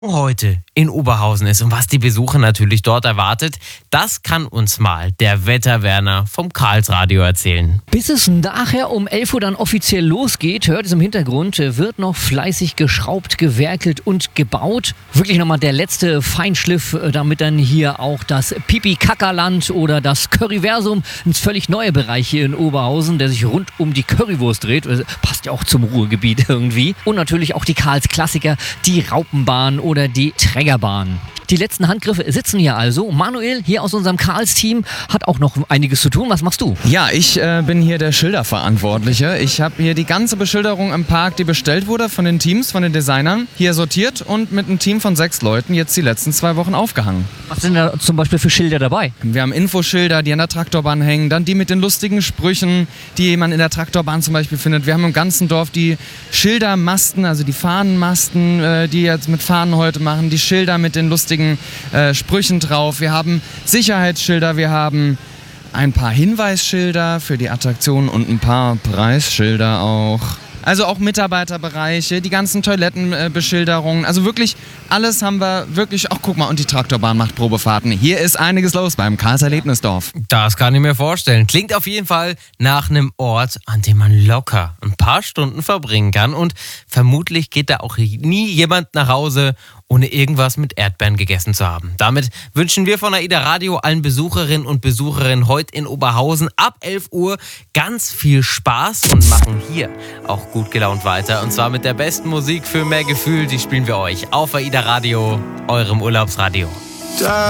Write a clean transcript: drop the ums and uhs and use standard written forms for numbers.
Heute in Oberhausen ist und was die Besucher natürlich dort erwartet, das kann uns mal der Wetterwerner vom Karlsradio erzählen. Bis es nachher um 11 Uhr dann offiziell losgeht, hört es im Hintergrund, wird noch fleißig geschraubt, gewerkelt und gebaut. Wirklich nochmal der letzte Feinschliff, damit dann hier auch das Pipi-Kackerland oder das Curryversum ins völlig neue Bereich hier in Oberhausen, der sich rund um die Currywurst dreht. Passt ja auch zum Ruhrgebiet irgendwie. Und natürlich auch die Karls-Klassiker, die Raupenbahn oder die Trägerbahn. Die letzten Handgriffe sitzen hier also. Manuel hier aus unserem Karls-Team hat auch noch einiges zu tun. Was machst du? Ja, ich bin hier der Schilderverantwortliche. Ich habe hier die ganze Beschilderung im Park, die bestellt wurde von den Teams, von den Designern, hier sortiert und mit einem Team von 6 Leuten jetzt die letzten 2 Wochen aufgehangen. Was sind da zum Beispiel für Schilder dabei? Wir haben Infoschilder, die an der Traktorbahn hängen, dann die mit den lustigen Sprüchen, die man in der Traktorbahn zum Beispiel findet. Wir haben im ganzen Dorf die Schildermasten, also die Fahnenmasten, die jetzt mit Fahnen heute machen, die Schilder mit den lustigen Sprüchen drauf. Wir haben Sicherheitsschilder, wir haben ein paar Hinweisschilder für die Attraktionen und ein paar Preisschilder auch. Also auch Mitarbeiterbereiche, die ganzen Toilettenbeschilderungen. Also wirklich alles haben wir wirklich. Ach, guck mal, und die Traktorbahn macht Probefahrten. Hier ist einiges los beim Karls Erlebnisdorf. Das kann ich mir vorstellen. Klingt auf jeden Fall nach einem Ort, an dem man locker ein paar Stunden verbringen kann. Und vermutlich geht da auch nie jemand nach Hause, ohne irgendwas mit Erdbeeren gegessen zu haben. Damit wünschen wir von AIDA Radio allen Besucherinnen und Besucherinnen heute in Oberhausen ab 11 Uhr ganz viel Spaß und machen hier auch gut gelaunt weiter. Und zwar mit der besten Musik für mehr Gefühl. Die spielen wir euch auf AIDA Radio, eurem Urlaubsradio.